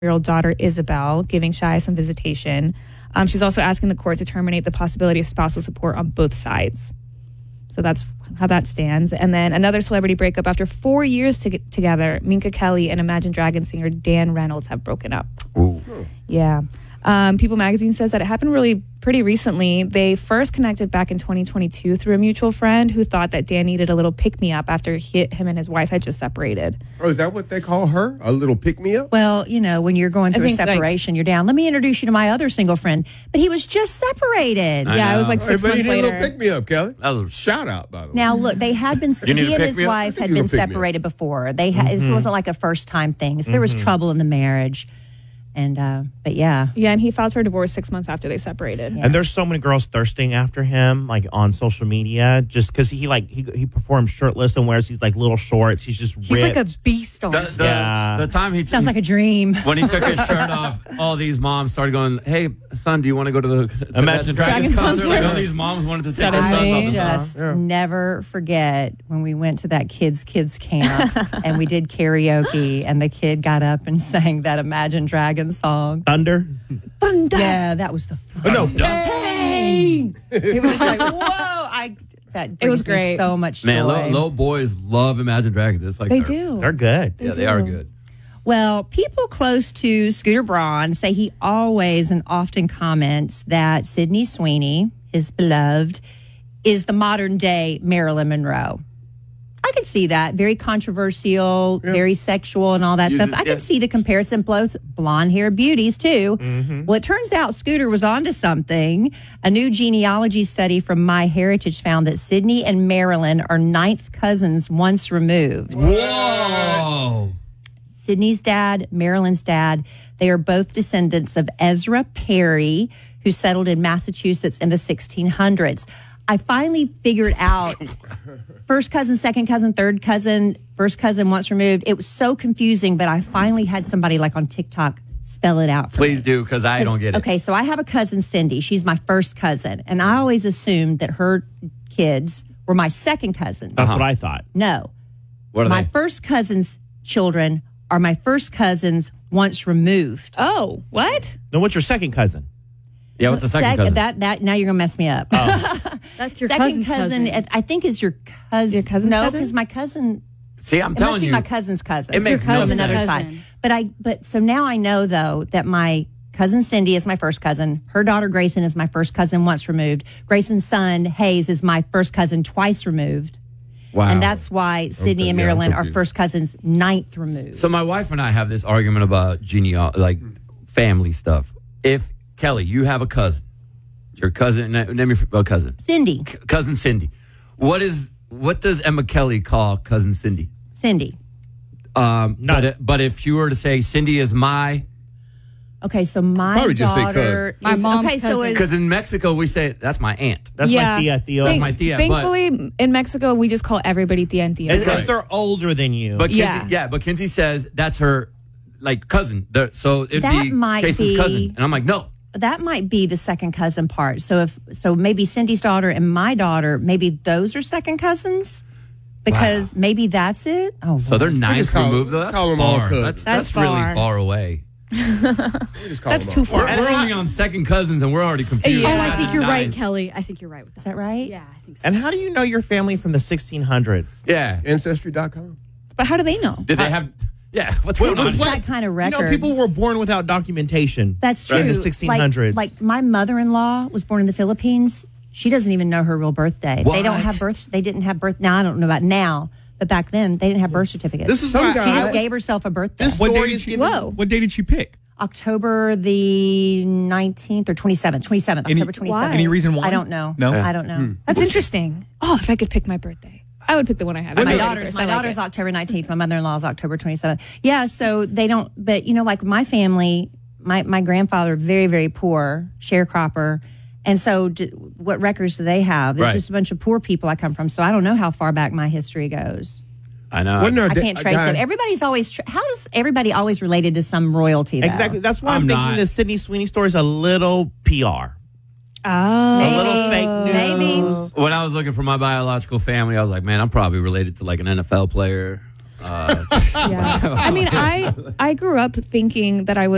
year-old daughter, Isabel, giving Shia some visitation. She's also asking the court to terminate the possibility of spousal support on both sides. So that's how that stands. And then another celebrity breakup. After 4 years together, Minka Kelly and Imagine Dragons singer Dan Reynolds have broken up. Ooh. Yeah. People Magazine says that it happened really pretty recently. They first connected back in 2022 through a mutual friend who thought that Dan needed a little pick-me-up after him and his wife had just separated. Oh, is that what they call her? A little pick-me-up? Well, when you're going through a separation, you're down. Let me introduce you to my other single friend. But he was just separated. Yeah, it was like 6 But he months did a later. little pick-me-up, Kelly. That was- Shout out, by the way. Now, look, they had been, You need he a and his pick-me-up? wife I had think been he's a pick-me-up. separated before. They had, It wasn't like a first-time thing. So there was trouble in the marriage. And, but yeah. Yeah, and he filed for divorce 6 months after they separated. Yeah. And there's so many girls thirsting after him, like on social media, just because he performs shirtless and wears these like little shorts. He's just He's like a ripped. beast on stage. The time he Sounds like a dream. when he took his shirt off, all these moms started going, "Hey, son, do you want to go to the Imagine Dragons concert?" Like all these moms wanted to take their sons off I the just never forget when we went to that kids camp and we did karaoke and the kid got up and sang that Imagine Dragons song. Thunder. Yeah, that was the pain. It was like, whoa! That It was brings me great. so much Man, joy. little boys love Imagine Dragons. It's like They do. They're good. Yeah, they are good. Well, people close to Scooter Braun say he always and often comments that Sydney Sweeney, his beloved, is the modern day Marilyn Monroe. I could see that. Very controversial, very sexual and all that stuff. I could see the comparison, both blonde hair beauties too. Well, it turns out Scooter was onto something. A new genealogy study from MyHeritage found that Sydney and Marilyn are ninth cousins once removed. Whoa! Sydney's dad, Marilyn's dad, they are both descendants of Ezra Perry, who settled in Massachusetts in the 1600s. I finally figured out first cousin, second cousin, third cousin, first cousin once removed. It was so confusing, but I finally had somebody like on TikTok spell it out for Please me. do, because I don't get it. Okay, so I have a cousin, Cindy. She's my first cousin. And I always assumed that her kids were my second cousins. That's what I thought. No. What are My they? first cousin's children are my first cousins once removed. Oh, what? Then what's your second cousin? Yeah, what's the second cousin? That now you're gonna mess me up. That's your second cousin's cousin. I think is your cousin. Your cousin's no, cousin? because my cousin. See, I'm It must telling be you. my cousin's cousin. It makes your no from cousin's another cousin. side. But so now I know though that my cousin Cindy is my first cousin. Her daughter Grayson is my first cousin once removed. Grayson's son Hayes is my first cousin twice removed. Wow. And that's why Sydney and yeah, I'm Marilyn are confused. first cousins ninth removed. So my wife and I have this argument about like family stuff. If Kelly, you have a cousin, your cousin, name your cousin, Cindy. cousin Cindy. What does Emma Kelly call cousin Cindy? Cindy. But if you were to say Cindy is my, Okay, so my Probably just say daughter My is, mom's okay, so cousin. is, because in Mexico we say that's my aunt. That's Yeah. my tia, Theo. Thank- my tia, Thankfully, in Mexico, we just call everybody tia and tia. If they're older than you. But Yeah. Kinsey, but Kinsey says that's her like cousin. So it'd That be might Casey's be- cousin, and I'm like, no. that might be the second cousin part. So maybe Cindy's daughter and my daughter, maybe those are second cousins because maybe that's it. Oh, So they're ninth just call- removed. Though. That's call them all far. cousins. That's That's really far. far away. That's too far. We're only on second cousins, and we're already confused. Oh, I think you're right, Ninth. Kelly. I think you're right with that. is that right? Yeah, I think so. And how do you know your family from the 1600s? Yeah. Ancestry.com. But how do they know? Did they have? Yeah. What's going on? It's that kind of record. You know, people were born without documentation. That's true. In the 1600s. Like my mother-in-law was born in the Philippines. She doesn't even know her real birthday. What? They don't have birth. They didn't have birth. Now I don't know about now, but back then they didn't have birth certificates. This is Some why guys- she just gave herself a birthday. This What story day is did she? given. Whoa. What day did she pick? October the 19th or 27th. 27th. Any- October 27th. Any reason why? I don't know. No? I don't know. That's interesting. Oh, if I could pick my birthday, I would pick the one I had. My My daughter's I like it. October 19th. My mother-in-law's October 27th. Yeah, so they don't, but like my family, my grandfather, very, very poor, sharecropper. And so what records do they have? It's Right. just a bunch of poor people I come from. So I don't know how far back my history goes. I know. Wasn't there I a can't a trace guy- it. Everybody's always, how does everybody always related to some royalty though? Exactly. That's why I'm I'm thinking not. the Sydney Sweeney story is a little PR. Oh, A little fake news. Maybe. When I was looking for my biological family, I was like, man, I'm probably related to like an NFL player. yeah. I mean, I grew up thinking that I was